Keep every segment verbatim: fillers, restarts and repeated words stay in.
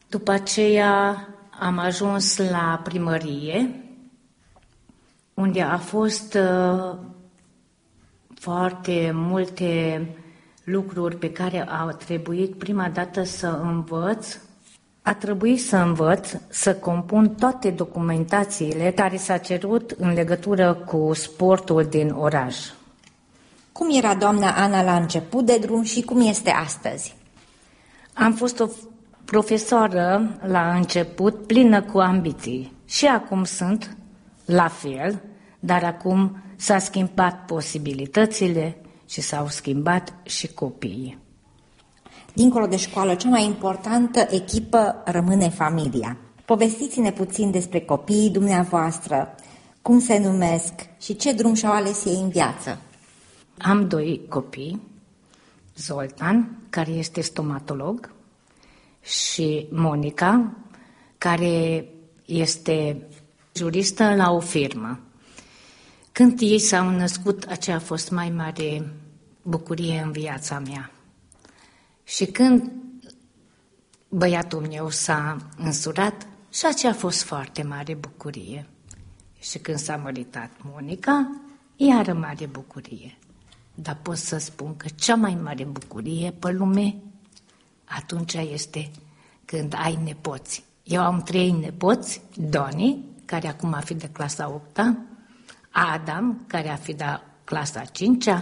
După aceea am ajuns la primărie, unde a fost uh, foarte multe lucruri pe care a trebuit prima dată să învăț. A trebuit să învăț să compun toate documentațiile care s-a cerut în legătură cu sportul din oraș. Cum era doamna Ana la început de drum și cum este astăzi? Am fost o profesoară la început plină cu ambiții și acum sunt la fel, dar acum s-a schimbat posibilitățile și s-au schimbat și copiii. Dincolo de școală, cea mai importantă echipă rămâne familia. Povestiți-ne puțin despre copiii dumneavoastră, cum se numesc și ce drum și-au ales ei în viață. Am doi copii, Zoltan, care este stomatolog, și Monica, care este juristă la o firmă. Când ei s-au născut, aceea a fost mai mare bucurie în viața mea. Și când băiatul meu s-a însurat, și aceea a fost foarte mare bucurie. Și când s-a măritat Monica, iară mare bucurie. Dar pot să spun că cea mai mare bucurie pe lume atunci este când ai nepoți. Eu am trei nepoți, Doni, care acum a fi de clasa a opta, Adam, care a fi de clasa a cincea,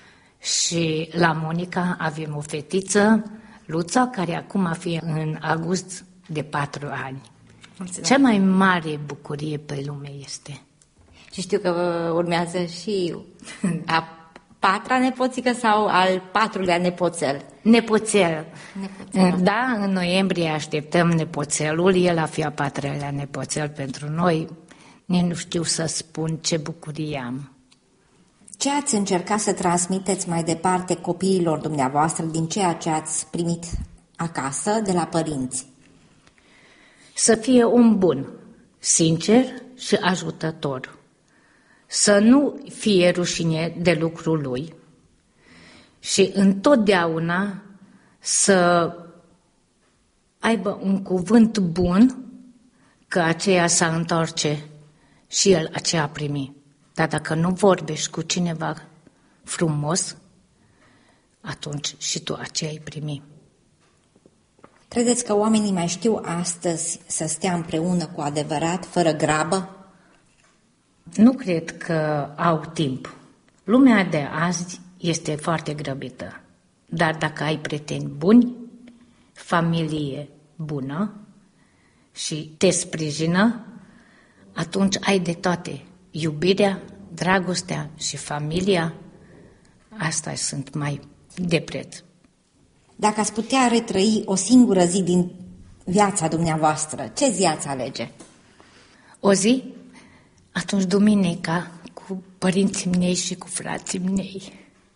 și la Monica avem o fetiță, Luța, care acum a fi în august de patru ani. Mulțumesc. Cea mai mare bucurie pe lume este. Și știu că urmează și a patra nepoțică sau al patrulea nepoțel? Nepoțel. Nepoțel. Da, în noiembrie așteptăm nepoțelul, el a fi a patrulea nepoțel pentru noi. Nici nu știu să spun ce bucurie am. Ce ați încercat să transmiteți mai departe copiilor dumneavoastră din ceea ce ați primit acasă de la părinți? Să fie un bun, sincer și ajutător. Să nu fie rușine de lucrul lui și întotdeauna să aibă un cuvânt bun, că aceea s-a întoarce și el aceea primi. Dar dacă nu vorbești cu cineva frumos, atunci și tu aceea îi primi. Credeți că oamenii mai știu astăzi să stea împreună cu adevărat, fără grabă? Nu cred că au timp. Lumea de azi este foarte grăbită. Dar dacă ai prieteni buni, familie bună și te sprijină, atunci ai de toate. Iubirea, dragostea și familia, astea sunt mai de preț. Dacă ați putea retrăi o singură zi din viața dumneavoastră, ce zi ați alege? O zi? Atunci duminica, cu părinții mei și cu frații mei.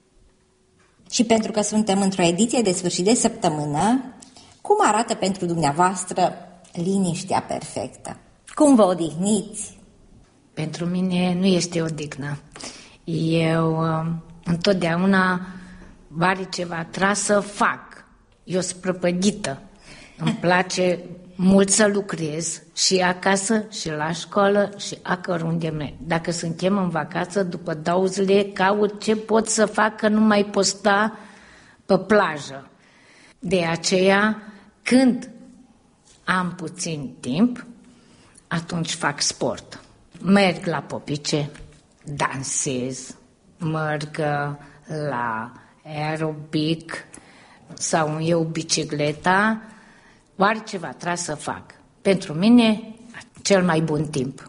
Și pentru că suntem într-o ediție de sfârșit de săptămână, cum arată pentru dumneavoastră liniștea perfectă? Cum vă odihniți? Pentru mine nu este odihnă. Eu întotdeauna are ceva tras să fac. Eu sunt prăpădită. Îmi place mult să lucrez și acasă, și la școală, și acăunde merg. Dacă suntem în vacanță, după două zile, caut ce pot să fac, că nu mai pot sta pe plajă. De aceea, când am puțin timp, atunci fac sport. Merg la popice, dansez, merg la aerobic sau eu bicicleta, orice va trebui să fac. Pentru mine, cel mai bun timp.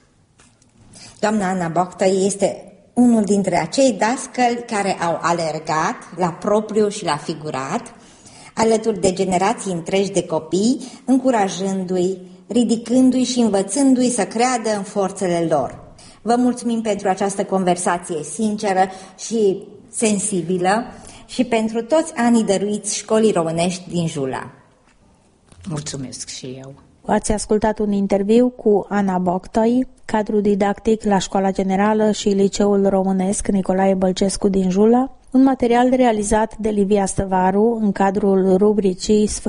Doamna Ana Boctoi este unul dintre acei dascăli care au alergat la propriu și la figurat, alături de generații întregi de copii, încurajându-i, ridicându-i și învățându-i să creadă în forțele lor. Vă mulțumim pentru această conversație sinceră și sensibilă și pentru toți anii dăruiți școlii românești din Jula. Mulțumesc și eu. Ați ascultat un interviu cu Ana Boctoi, cadru didactic la Școala Generală și Liceul Românesc Nicolae Bălcescu din Jula, un material realizat de Livia Stăvaru în cadrul rubricii